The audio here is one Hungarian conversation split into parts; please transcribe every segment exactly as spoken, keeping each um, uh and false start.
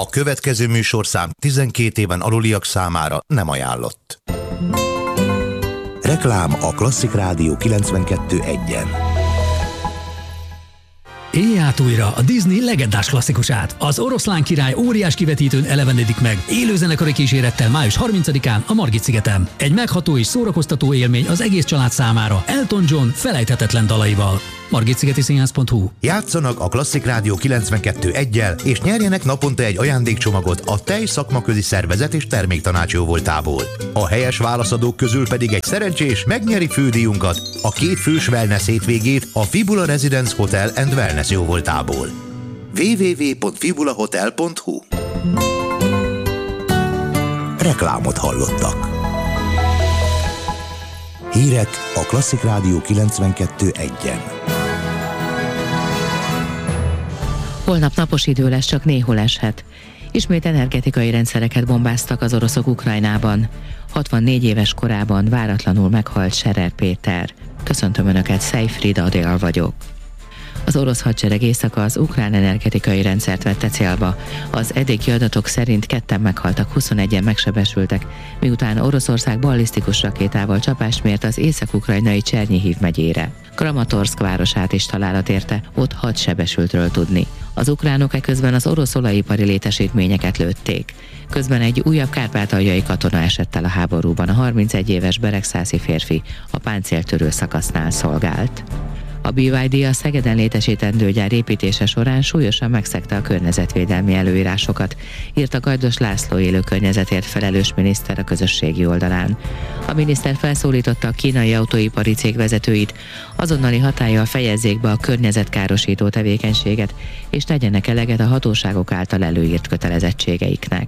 A következő műsorszám tizenkét éven aluliak számára nem ajánlott. Reklám a Klasszik Rádió kilencvenkettő egyen. Élj át újra a Disney legendás klasszikusát. Az Oroszlán király óriás kivetítőn elevenedik meg élő zenekari kísérettel május harmincadikán a Margit-szigeten. Egy megható és szórakoztató élmény az egész család számára Elton John felejthetetlen dalaival. margitszigeti színház pont hu. Játszanak a Klasszik Rádió kilencvenkettő egyel, és nyerjenek naponta egy ajándékcsomagot a Tej szakmaközi szervezet és terméktanács jóvoltából. A helyes válaszadók közül pedig egy szerencsés megnyeri fődíjunkat, a két fős wellness hétvégét a Fibula Residence Hotel and Wellness jóvoltából. double-u double-u double-u pont fibula hotel pont hu. Reklámot hallottak. Hírek a Klasszik Rádió kilencvenkettő egyen. Holnap napos idő lesz, csak néhol eshet. Ismét energetikai rendszereket bombáztak az oroszok Ukrajnában. hatvannégy éves korában váratlanul meghalt Scherer Péter. Köszöntöm Önöket, Szejfrid Adél vagyok. Az orosz hadsereg éjszaka az ukrán energetikai rendszert vette célba. Az eddigi adatok szerint ketten meghaltak, huszonegyen megsebesültek, miután Oroszország ballisztikus rakétával csapást mért az észak-ukrajnai Csernyihiv megyére. Kramatorszk városát is találat érte, ott hat sebesültről tudni. Az ukránok eközben az orosz olajipari létesítményeket lőtték. Közben egy újabb kárpátaljai katona esett el a háborúban, a harmincegy éves beregszászi férfi a páncéltörő szakasznál szolgált. A bé vé dé a Szegeden létesítendő gyár építése során súlyosan megszegte a környezetvédelmi előírásokat, írta Gajdos László élő környezetért felelős miniszter a közösségi oldalán. A miniszter felszólította a kínai autóipari cég vezetőit, azonnali hatállyal fejezzék be a környezetkárosító tevékenységet, és tegyenek eleget a hatóságok által előírt kötelezettségeiknek.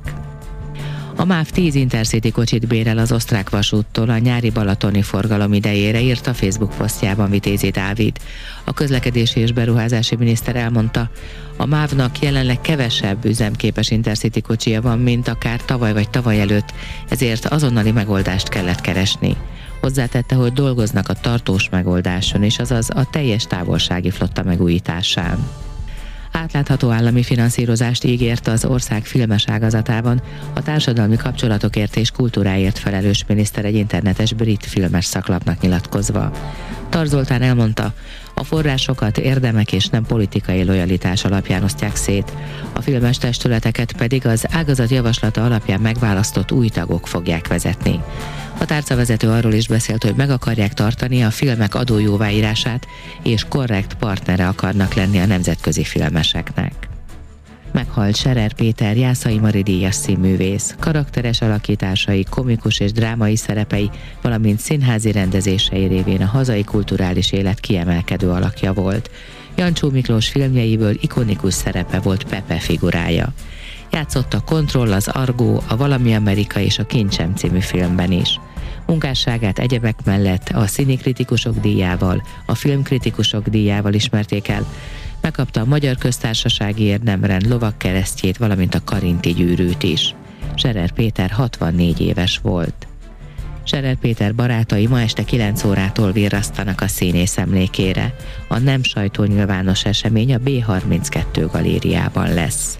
A MÁV tíz Intercity kocsit bérel az osztrák vasúttól a nyári balatoni forgalom idejére, írt a Facebook posztjában Vitézi Dávid. A közlekedési és beruházási miniszter elmondta, a MÁV-nak jelenleg kevesebb üzemképes Intercity kocsija van, mint akár tavaly vagy tavaly előtt, ezért azonnali megoldást kellett keresni. Hozzátette, hogy dolgoznak a tartós megoldáson is, azaz a teljes távolsági flotta megújításán. Átlátható állami finanszírozást ígért az ország filmes ágazatában a társadalmi kapcsolatokért és kultúráért felelős miniszter egy internetes brit filmes szaklapnak nyilatkozva. Tar Zoltán elmondta, a forrásokat érdemek és nem politikai lojalitás alapján osztják szét, a filmes testületeket pedig az ágazat javaslata alapján megválasztott új tagok fogják vezetni. A tárcavezető arról is beszélt, hogy meg akarják tartani a filmek adójóváírását, és korrekt partnere akarnak lenni a nemzetközi filmeseknek. Meghalt Scherer Péter, Jászai Mari díjas színművész. Karakteres alakításai, komikus és drámai szerepei, valamint színházi rendezései révén a hazai kulturális élet kiemelkedő alakja volt. Jancsó Miklós filmjeiből ikonikus szerepe volt Pepe figurája. Játszott a Kontroll, az Argó, a Valami Amerika és a Kincsem című filmben is. Munkásságát egyebek mellett a színikritikusok díjával, a filmkritikusok díjával ismerték el. Megkapta a Magyar Köztársasági Érdemrend lovagkeresztjét, valamint a Karinti gyűrűt is. Scherer Péter hatvannégy éves volt. Scherer Péter barátai ma este kilenc órától virrasztanak a színész emlékére. A nem sajtónyilvános esemény a bé harminckettő galériában lesz.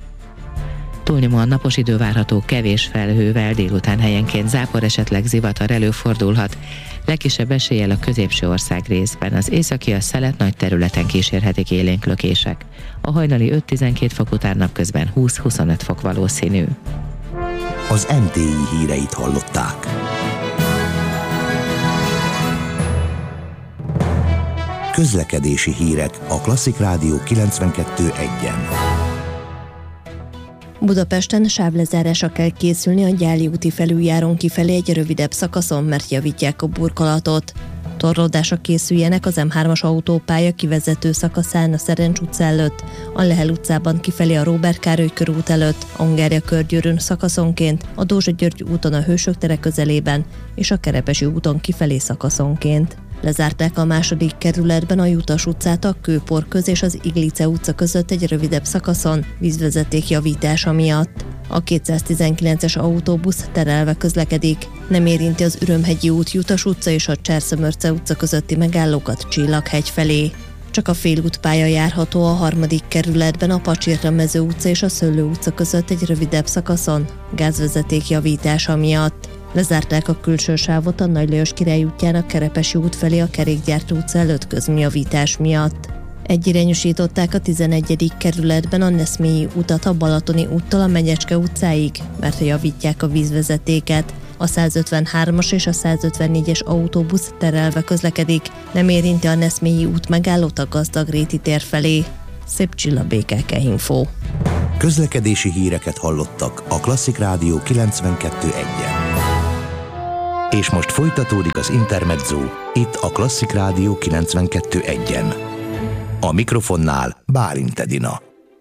Túlnyomóan napos idő várható, kevés felhővel, délután helyenként zápor, esetleg zivatar előfordulhat. Legkisebb eséllyel a középső ország részben, az északi, a szelet nagy területen kísérhetik élénk lökések. A hajnali öt-tizenkét fok után napközben húsz-huszonöt fok valószínű. Az em té i híreit hallották. Közlekedési hírek a Klasszik Rádió kilencvenkettő egyen. Budapesten sávlezárásra kell készülni a Gyáli úti felüljáron kifelé egy rövidebb szakaszon, mert javítják a burkolatot. Torlódásra készüljenek az em hármas autópálya kivezető szakaszán a Szerencs utca előtt, a Lehel utcában kifelé a Róbert Károly körút előtt, a Hungária körgyűrűn szakaszonként, a Dózsa György úton a Hősök tere közelében és a Kerepesi úton kifelé szakaszonként. Lezárták a második kerületben a Jutas utcát a Kőporköz és az Iglice utca között egy rövidebb szakaszon vízvezeték javítása miatt. A kétszáztizenkilences autóbusz terelve közlekedik, nem érinti az Ürömhegyi út Jutas utca és a Cserszemörce utca közötti megállókat Csillaghegy felé. Csak a félútpálya járható a harmadik kerületben a Pacsirta Mező utca és a Szőlő utca között egy rövidebb szakaszon, gázvezeték javítása miatt. Lezárták a külső sávot a Nagy Lajos Király útjának Kerepesi út felé a Kerékgyártó utca előtt közműjavítás miatt. Egyirányosították a tizenegyedik kerületben a Neszmélyi utat a Balatoni úttól a Menyecske utcáig, mert javítják a vízvezetéket. A százötvenhármas és a százötvennégyes autóbusz terelve közlekedik, nem érinti a Neszmélyi út megállót a Gazdagréti tér felé. Szép Csilla, bé ká ká Info. Közlekedési híreket hallottak a Klasszik Rádió kilencvenkettő egyen. És most folytatódik az Intermezzo, itt a Klasszik Rádió kilencvenkettő egyen. A mikrofonnál Bálint Edina.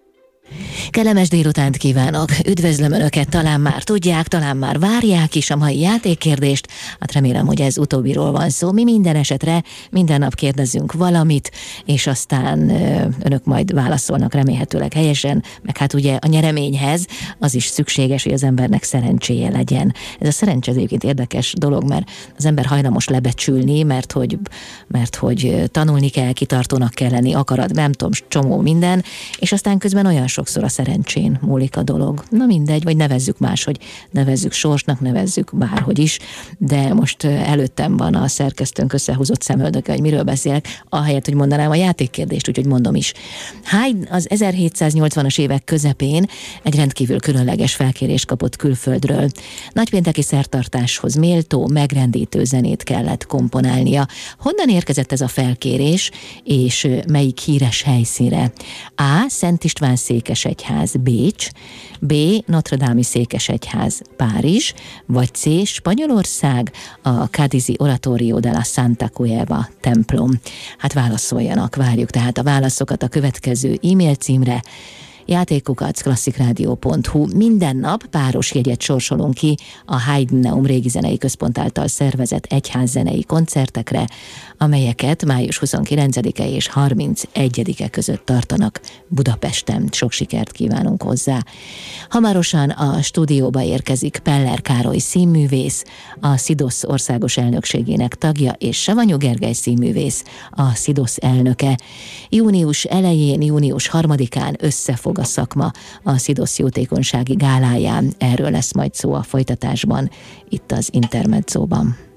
Kellemes délutánt kívánok! Üdvözlöm Önöket, talán már tudják, talán már várják is a mai játékkérdést. Hát remélem, hogy ez utóbbiról van szó. Mi minden esetre minden nap kérdezünk valamit, és aztán Önök majd válaszolnak remélhetőleg helyesen, meg hát ugye a nyereményhez az is szükséges, hogy az embernek szerencséje legyen. Ez a szerencse egyébként érdekes dolog, mert az ember hajlamos lebecsülni, mert hogy, mert hogy tanulni kell, kitartónak kell lenni, akarat, nem tudom, csomó minden, és aztán közben olyan sokszor a szerencsén múlik a dolog. Na mindegy, vagy nevezzük máshogy, nevezzük sorsnak, nevezzük bárhogy is, de most előttem van a szerkesztőnk összehúzott szemöldöke, hogy miről beszélek, ahelyett, hogy mondanám a játékkérdést, úgyhogy mondom is. Haydn az ezerhétszáznyolcvanas évek közepén egy rendkívül különleges felkérést kapott külföldről. Nagypénteki szertartáshoz méltó, megrendítő zenét kellett komponálnia. Honnan érkezett ez a felkérés, és melyik híres helyszínre? A. Szent István székesegyház, Bécs, B. Notre-Dame-i székesegyház, Párizs, vagy C. Spanyolország, a Cádizi Oratorio de la Santa Cueva templom. Hát válaszoljanak, várjuk tehát a válaszokat a következő e-mail címre, játékukat klasszikrádió pont hu. Minden nap páros jegyet sorsolunk ki a Haydneum Régi Zenei Központ által szervezett egyházzenei koncertekre, amelyeket május huszonkilencedike és harmincegyedike között tartanak Budapesten. Sok sikert kívánunk hozzá. Hamarosan a stúdióba érkezik Peller Károly színművész, a SZIDOSZ országos elnökségének tagja, és Savanyú Gergely színművész, a SZIDOSZ elnöke. Június elején, június harmadikán összefog a szakma a SZIDOSZ jótékonysági gáláján. Erről lesz majd szó a folytatásban, itt az Intermezzóban.